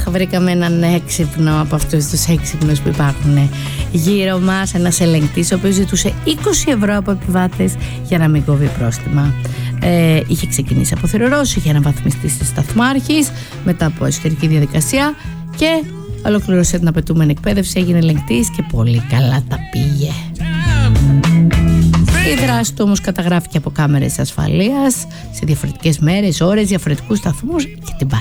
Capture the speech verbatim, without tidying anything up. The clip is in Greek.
βρήκαμε έναν έξυπνο από αυτούς τους έξυπνους που υπάρχουν γύρω μας, ένας ελεγκτής ο οποίος ζητούσε είκοσι ευρώ από επιβάτες για να μην κόβει πρόστιμα. Ε, είχε ξεκινήσει από θηρορός, είχε αναβαθμιστεί στις σταθμάρχης μετά από εσωτερική διαδικασία και ολοκλήρωσε την απαιτούμενη εκπαίδευση, έγινε ελεγκτής και πολύ καλά τα πήγε. Η δράση του όμως καταγράφηκε από κάμερες ασφαλείας σε διαφορετικές μέρες, ώρες, διαφορετικούς σταθμούς και την